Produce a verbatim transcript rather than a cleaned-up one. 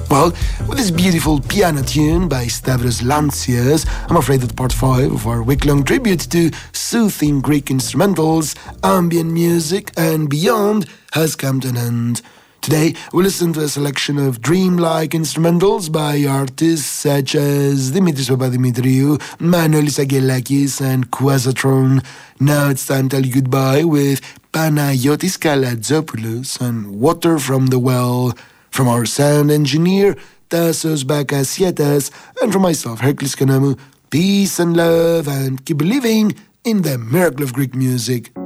Well, with this beautiful piano tune by Stavros Lantsias, I'm afraid that part five of our week-long tribute to soothing Greek instrumentals, ambient music, and beyond has come to an end. Today, we'll listen to a selection of dreamlike instrumentals by artists such as Dimitris Papadimitriou, Manolis Aggelakis, and Quasatron. Now it's time to tell you goodbye with Panagiotis Kalatzopoulos and Water from the Well. From our sound engineer, Tassos Bakasietas, and from myself, Hercules Kanamu, peace and love, and keep believing in the miracle of Greek music.